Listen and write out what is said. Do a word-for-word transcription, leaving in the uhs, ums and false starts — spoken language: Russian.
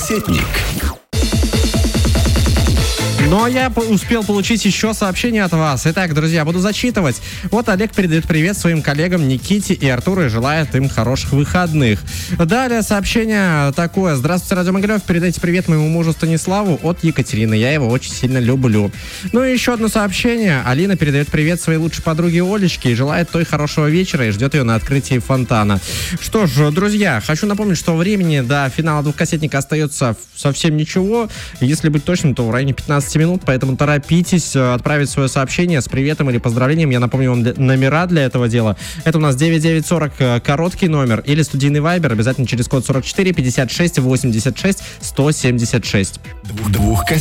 Двухкассетник. Но я успел получить еще сообщение от вас. Итак, друзья, буду зачитывать. Вот Олег передает привет своим коллегам Никите и Артуру и желает им хороших выходных. Далее сообщение такое. Здравствуйте, Радио Могилев. Передайте привет моему мужу Станиславу от Екатерины. Я его очень сильно люблю. Ну и еще одно сообщение. Алина передает привет своей лучшей подруге Олечке и желает той хорошего вечера и ждет ее на открытии фонтана. Что ж, друзья, хочу напомнить, что времени до финала двухкассетника остается совсем ничего. Если быть точным, то в районе пятнадцати минут, поэтому торопитесь отправить свое сообщение с приветом или поздравлением. Я напомню вам номера для этого дела. Это у нас девять девять сорок короткий номер или студийный вайбер, обязательно через код сорок четыре пятьдесят шесть восемьдесят шесть сто семьдесят шесть. Двух